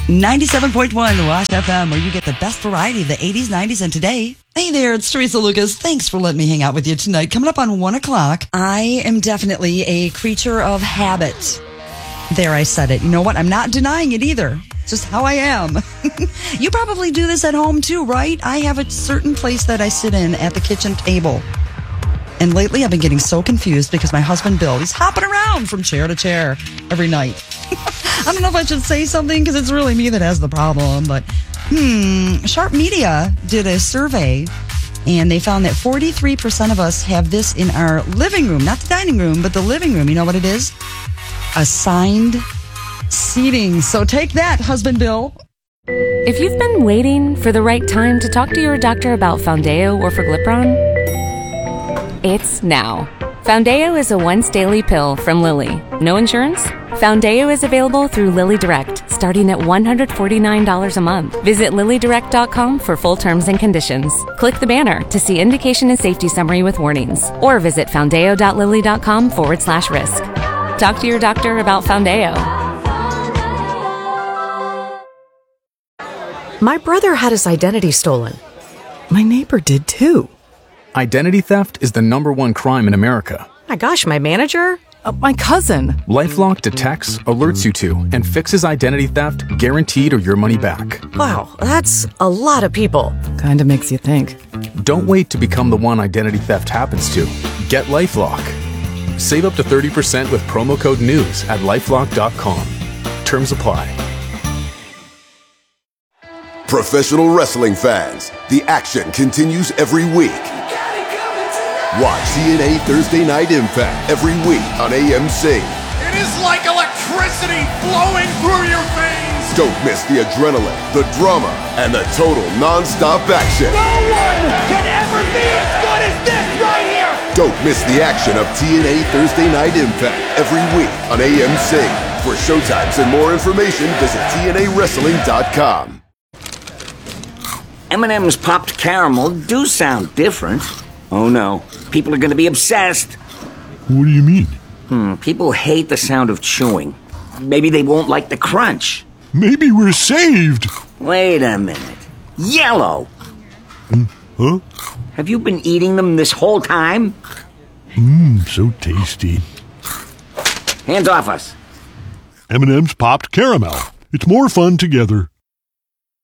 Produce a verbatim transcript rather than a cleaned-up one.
ninety-seven point one Wash F M, where you get the best variety of the eighties, nineties, and today. Hey there, it's Teresa Lucas. Thanks for letting me hang out with you tonight. Coming up on one o'clock, I am definitely a creature of habit. There, I said it. You know what? I'm not denying it either. It's just how I am. You probably do this at home too, right? I have a certain place that I sit in at the kitchen table. And lately, I've been getting so confused because my husband, Bill, he's hopping around from chair to chair every night. I don't know if I should say something because it's really me that has the problem. But, hmm, Sharp Media did a survey, and they found that forty-three percent of us have this in our living room. Not the dining room, but the living room. You know what it is? Assigned seating. So take that, husband Bill. If you've been waiting for the right time to talk to your doctor about Foundeo or Forglipron, it's now. Foundeo is a once-daily pill from Lilly. No insurance? Foundeo is available through Lilly Direct, starting at one hundred forty-nine dollars a month. Visit lilly direct dot com for full terms and conditions. Click the banner to see indication and safety summary with warnings. Or visit foundeo dot lilly dot com forward slash risk. Talk to your doctor about Foundeo. My brother had his identity stolen. My neighbor did too. Identity theft is the number one crime in America. My gosh, my manager? Uh, my cousin. LifeLock detects, alerts you to, and fixes identity theft guaranteed or your money back. Wow, that's a lot of people. Kinda makes you think. Don't wait to become the one identity theft happens to. Get LifeLock. Save up to thirty percent with promo code NEWS at lifelock dot com. Terms apply. Professional wrestling fans, the action continues every week. Watch T N A Thursday Night Impact every week on A M C. It is like electricity flowing through your veins. Don't miss the adrenaline, the drama, and the total non-stop action. No one can ever be as good as this right here. Don't miss the action of T N A Thursday Night Impact every week on A M C. For showtimes and more information, visit T N A wrestling dot com. M and M's popped caramel do sound different. Oh no, people are going to be obsessed. What do you mean? Hmm, people hate the sound of chewing. Maybe they won't like the crunch. Maybe we're saved. Wait a minute. Yellow! Mm, huh? Have you been eating them this whole time? Mmm, so tasty. Hands off us. M and M's popped caramel. It's more fun together.